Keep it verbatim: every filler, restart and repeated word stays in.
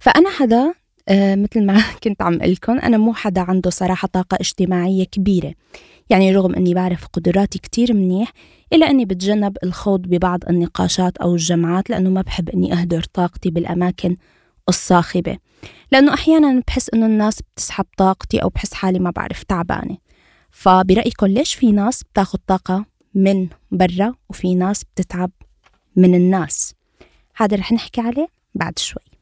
فأنا حدا آه مثل ما كنت عم قلكن، أنا مو حدا عنده صراحة طاقة اجتماعية كبيرة. يعني رغم أني بعرف قدراتي كتير منيح، إلا أني بتجنب الخوض ببعض النقاشات أو الجمعات، لأنه ما بحب أني أهدر طاقتي بالأماكن الصاخبة، لأنه أحيانا بحس أنه الناس بتسحب طاقتي أو بحس حالي ما بعرف تعبانة. فبرأيكم ليش في ناس بتاخد طاقة من برا وفي ناس بتتعب من الناس؟ هذا رح نحكي عليه بعد شوي.